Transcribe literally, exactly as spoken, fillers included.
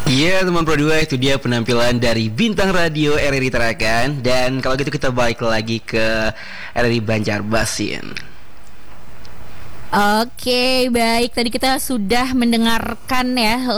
Iya teman Pro dua, itu dia penampilan dari Bintang Radio R R I Tarakan. Dan kalau gitu kita balik lagi ke R R I Banjarmasin. Oke, baik. Tadi kita sudah mendengarkan ya